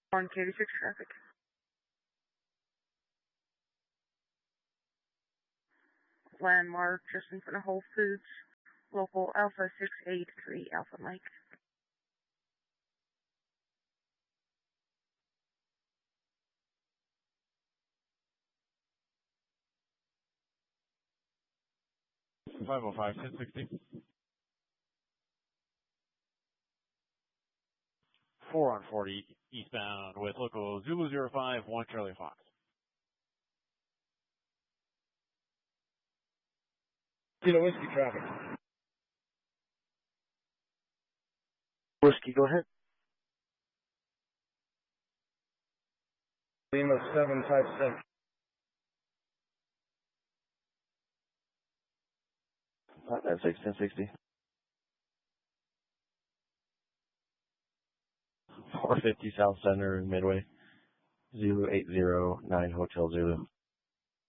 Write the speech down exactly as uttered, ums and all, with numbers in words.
one K eighty-six traffic. Landmark just in front of Whole Foods. Local Alpha six eight three Alpha Mike. five oh five, ten sixty. four on forty eastbound with local Zulu zero five, one Charlie Fox. Kilo Whiskey traffic. Whiskey, go ahead. Lima seven five six. five five six, ten sixty. four fifty South Center, Midway. Zulu eight zero nine Hotel Zulu.